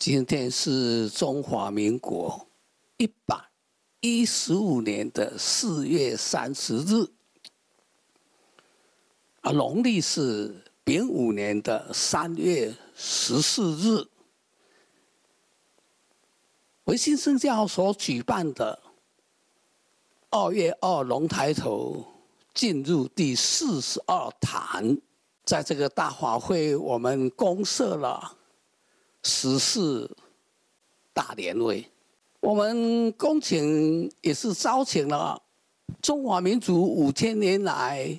今天是中华民国115年的4月30日，农历是丙午年的3月14日。维新圣教所举办的2月2龙抬头进入第42坛，在这个大法会，我们公设了14大联会。我们恭请也是招请了中华民族5000年来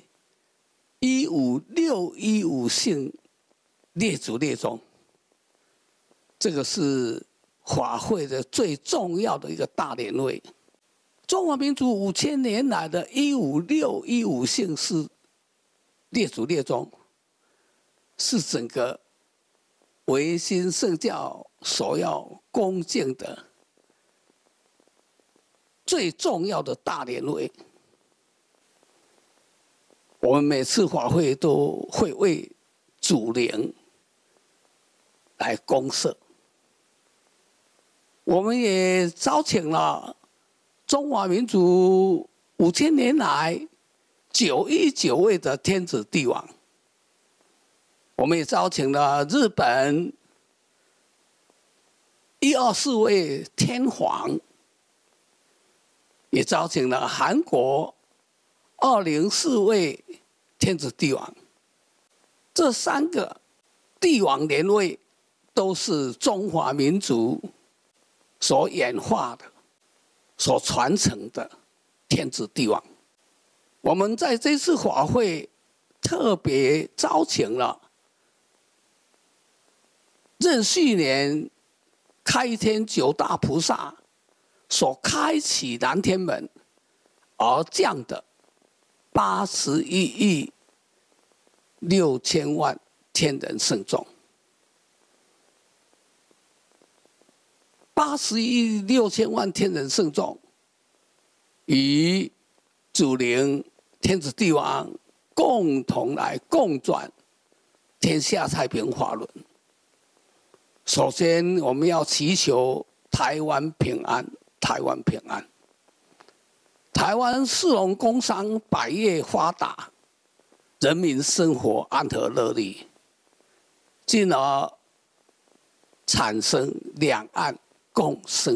15615姓列祖列宗，这个是法会的最重要的一个大联会。中华民族5000年来的15615姓是列祖列宗，是整个维新圣教所要恭敬的最重要的大联会。我们每次法会都会为祖灵来公设。我们也招请了中华民族5000年来919位的天子帝王，我们也招请了日本124位天皇，也招请了韩国204位天子帝王。这3个帝王联会都是中华民族所演化的、所传承的天子帝王。我们在这次法会特别招请了壬戌年开天9大菩萨所开启南天门而降的81亿6千万天人圣众。81亿6千万天人圣众与祖灵天子帝王共同来共转天下太平法轮。首先，我们要祈求台湾平安，台湾平安。台湾市容工商百业发达，人民生活安和乐利，进而产生两岸共生。